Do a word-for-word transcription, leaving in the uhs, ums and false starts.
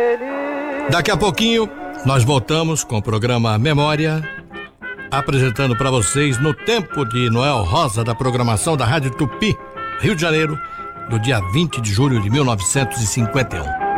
Daqui a pouquinho nós voltamos com o programa Memória, apresentando para vocês no tempo de Noel Rosa da programação da Rádio Tupi, Rio de Janeiro, do dia vinte de julho de mil novecentos e cinquenta e um.